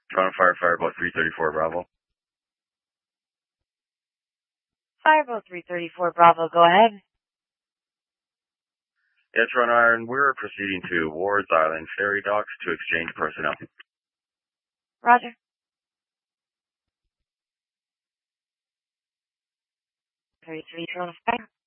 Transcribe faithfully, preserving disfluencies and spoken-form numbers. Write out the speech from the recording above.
Toronto Fire, Fireboat three thirty-four Bravo. Fireboat three thirty-four Bravo, go ahead. Yeah, Toronto Iron, we're proceeding to Wards Island Ferry Docks to exchange personnel. Roger. thirty-three Toronto Fire.